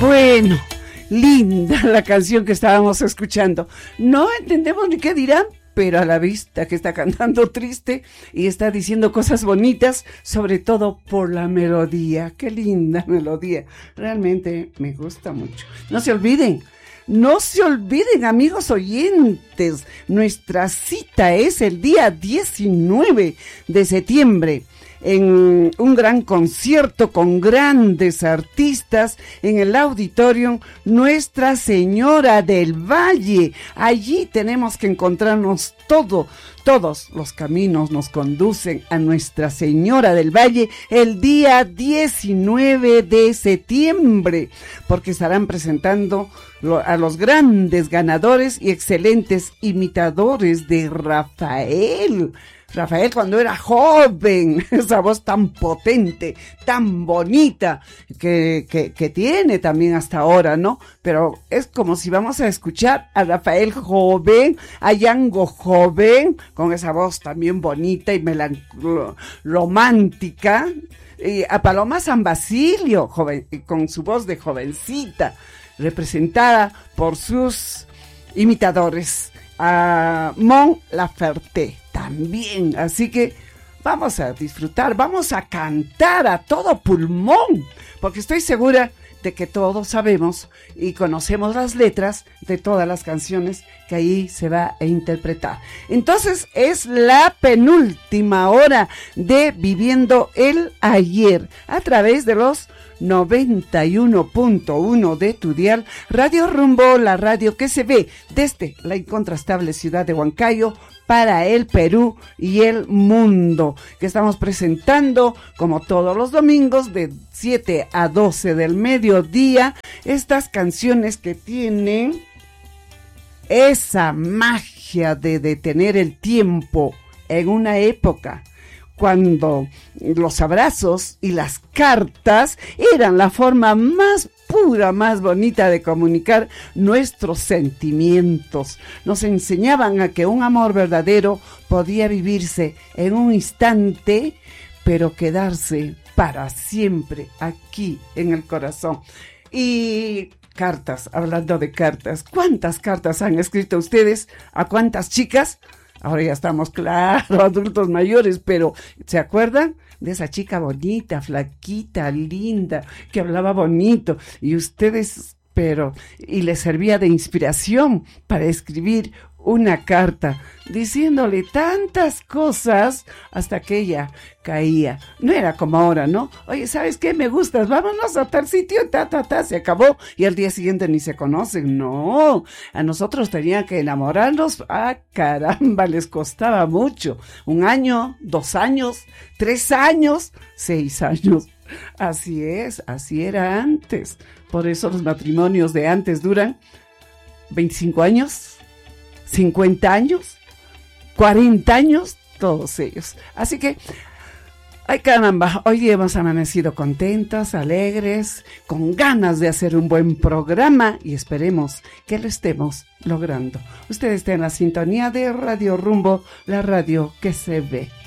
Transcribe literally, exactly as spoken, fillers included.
Bueno, linda la canción que estábamos escuchando. No entendemos ni qué dirán, pero a la vista que está cantando triste y está diciendo cosas bonitas, sobre todo por la melodía. Qué linda melodía. Realmente me gusta mucho. No se olviden. No se olviden, amigos oyentes, nuestra cita es el día diecinueve de septiembre en un gran concierto con grandes artistas en el Auditorium Nuestra Señora del Valle. Allí tenemos que encontrarnos todo, todos los caminos nos conducen a Nuestra Señora del Valle el día diecinueve de septiembre, porque estarán presentando a los grandes ganadores y excelentes imitadores de Rafael. Rafael cuando era joven, esa voz tan potente, tan bonita que, que, que tiene también hasta ahora, ¿no? Pero es como si vamos a escuchar a Rafael joven, a Yango joven, con esa voz también bonita y melancólica, romántica, y a Paloma San Basilio, joven, con su voz de jovencita, representada por sus imitadores, a Mon Laferte también, así que vamos a disfrutar, vamos a cantar a todo pulmón, porque estoy segura de que todos sabemos y conocemos las letras de todas las canciones que ahí se va a interpretar. Entonces es la penúltima hora de Viviendo el Ayer a través de los noventa y uno punto uno de tu dial, Radio Rumbo, la radio que se ve desde la incontrastable ciudad de Huancayo para el Perú y el mundo, que estamos presentando como todos los domingos de siete a doce del mediodía, estas canciones que tienen esa magia de detener el tiempo en una época cuando los abrazos y las cartas eran la forma más pura, más bonita de comunicar nuestros sentimientos. Nos enseñaban a que un amor verdadero podía vivirse en un instante, pero quedarse para siempre aquí en el corazón. Y cartas, hablando de cartas, ¿cuántas cartas han escrito ustedes? ¿A cuántas chicas? Ahora ya estamos, claro, adultos mayores, pero ¿se acuerdan de esa chica bonita, flaquita, linda, que hablaba bonito? Y ustedes, pero, y les servía de inspiración para escribir una carta, diciéndole tantas cosas hasta que ella caía. No era como ahora, ¿no? Oye, ¿sabes qué? Me gustas, vámonos a tal sitio, ta, ta, ta, se acabó, y al día siguiente ni se conocen. No, a nosotros tenían que enamorarnos, ah, caramba, les costaba mucho. Un año, dos años, tres años, seis años. Así es, así era antes. Por eso los matrimonios de antes duran veinticinco años, cincuenta años, cuarenta años, todos ellos. Así que, ay caramba, hoy día hemos amanecido contentos, alegres, con ganas de hacer un buen programa y esperemos que lo estemos logrando. Usted está en la sintonía de Radio Rumbo, la radio que se ve.